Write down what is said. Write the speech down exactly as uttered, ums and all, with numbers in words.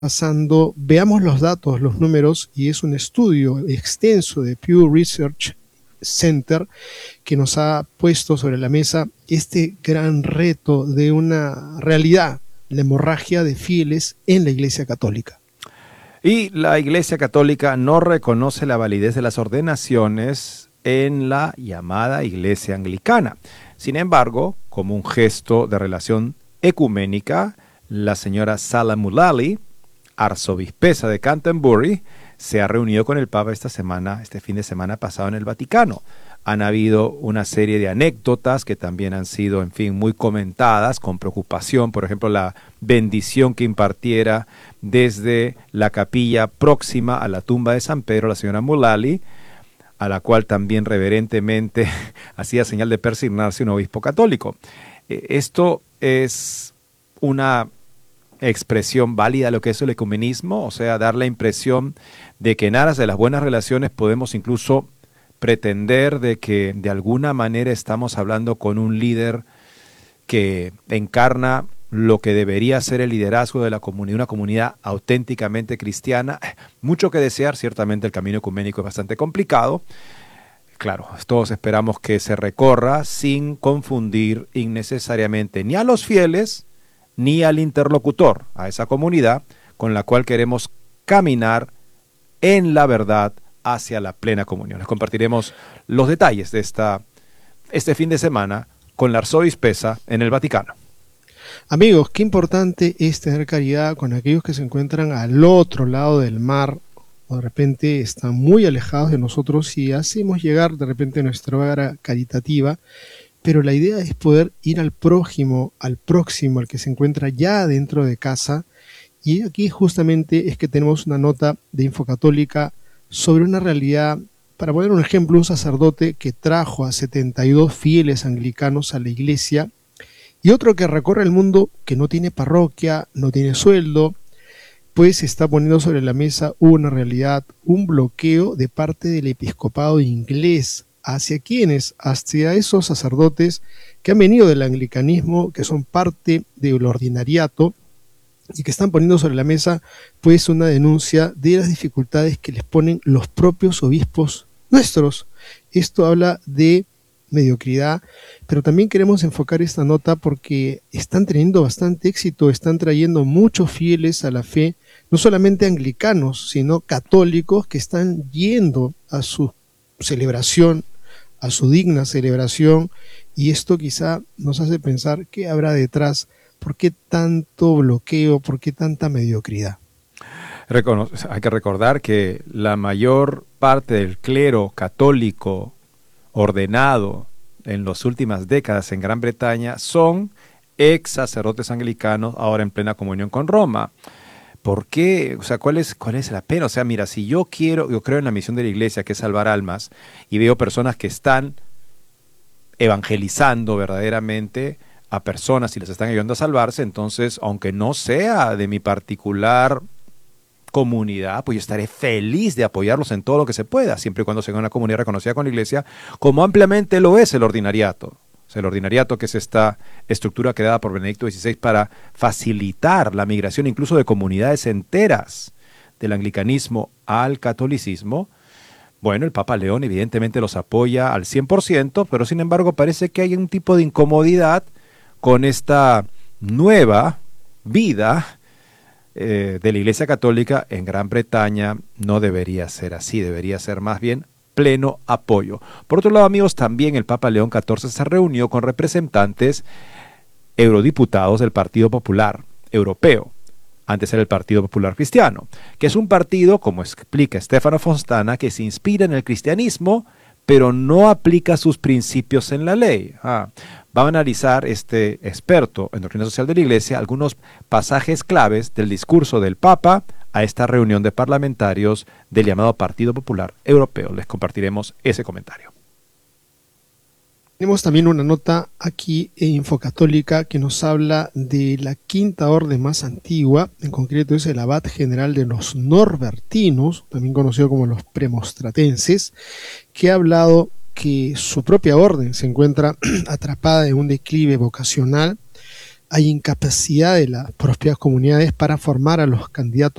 pasando, veamos los datos, los números, y es un estudio extenso de Pew Research Center que nos ha puesto sobre la mesa este gran reto de una realidad, la hemorragia de fieles en la Iglesia Católica. Y la Iglesia Católica no reconoce la validez de las ordenaciones en la llamada Iglesia Anglicana. Sin embargo, como un gesto de relación ecuménica, la señora Salah Mullally, arzobispesa de Canterbury, se ha reunido con el Papa esta semana, este fin de semana pasado en el Vaticano. Han habido una serie de anécdotas que también han sido, en fin, muy comentadas con preocupación. Por ejemplo, la bendición que impartiera desde la capilla próxima a la tumba de San Pedro, la señora Mullally, a la cual también reverentemente hacía señal de persignarse un obispo católico. Esto es una expresión válida de lo que es el ecumenismo, o sea, dar la impresión de que en aras de las buenas relaciones podemos incluso pretender de que de alguna manera estamos hablando con un líder que encarna lo que debería ser el liderazgo de la comunidad, una comunidad auténticamente cristiana. Mucho que desear, ciertamente el camino ecuménico es bastante complicado. Claro, todos esperamos que se recorra sin confundir innecesariamente ni a los fieles, ni al interlocutor, a esa comunidad con la cual queremos caminar en la verdad hacia la plena comunión. Les compartiremos los detalles de esta, este fin de semana con la arzobispesa en el Vaticano. Amigos, qué importante es tener caridad con aquellos que se encuentran al otro lado del mar o de repente están muy alejados de nosotros y hacemos llegar de repente nuestra obra caritativa. Pero la idea es poder ir al prójimo, al próximo, al que se encuentra ya dentro de casa. Y aquí justamente es que tenemos una nota de Infocatólica sobre una realidad, para poner un ejemplo, un sacerdote que trajo a setenta y dos fieles anglicanos a la iglesia y otro que recorre el mundo que no tiene parroquia, no tiene sueldo, pues está poniendo sobre la mesa una realidad, un bloqueo de parte del episcopado inglés. ¿Hacia quiénes? Hacia esos sacerdotes que han venido del anglicanismo, que son parte del ordinariato y que están poniendo sobre la mesa pues una denuncia de las dificultades que les ponen los propios obispos nuestros. Esto habla de mediocridad, pero también queremos enfocar esta nota porque están teniendo bastante éxito, están trayendo muchos fieles a la fe, no solamente anglicanos, sino católicos que están yendo a su celebración, a su digna celebración, y esto quizá nos hace pensar qué habrá detrás, por qué tanto bloqueo, por qué tanta mediocridad. Recono- hay que recordar que la mayor parte del clero católico ordenado en las últimas décadas en Gran Bretaña son ex sacerdotes anglicanos ahora en plena comunión con Roma. ¿Por qué? O sea, ¿cuál es, cuál es la pena? O sea, mira, si yo quiero, yo creo en la misión de la iglesia, que es salvar almas, y veo personas que están evangelizando verdaderamente a personas y les están ayudando a salvarse, entonces, aunque no sea de mi particular comunidad, pues yo estaré feliz de apoyarlos en todo lo que se pueda, siempre y cuando sea una comunidad reconocida con la iglesia, como ampliamente lo es el ordinariato. El ordinariato, que es esta estructura creada por Benedicto dieciséis para facilitar la migración incluso de comunidades enteras del anglicanismo al catolicismo. Bueno, el Papa León evidentemente los apoya al cien por ciento, pero sin embargo parece que hay un tipo de incomodidad con esta nueva vida eh, de la Iglesia Católica en Gran Bretaña. No debería ser así, debería ser más bien pleno apoyo. Por otro lado, amigos, también el Papa León catorce se reunió con representantes eurodiputados del Partido Popular Europeo, antes era el Partido Popular Cristiano, que es un partido, como explica Stefano Fontana, que se inspira en el cristianismo, pero no aplica sus principios en la ley. Ah, va a analizar este experto en doctrina social de la Iglesia algunos pasajes claves del discurso del Papa a esta reunión de parlamentarios del llamado Partido Popular Europeo. Les compartiremos ese comentario. Tenemos también una nota aquí en Infocatólica que nos habla de la quinta orden más antigua, en concreto es el abad general de los norbertinos, también conocido como los premostratenses, que ha hablado que su propia orden se encuentra atrapada en un declive vocacional hay incapacidad de las propias comunidades para formar a los candidatos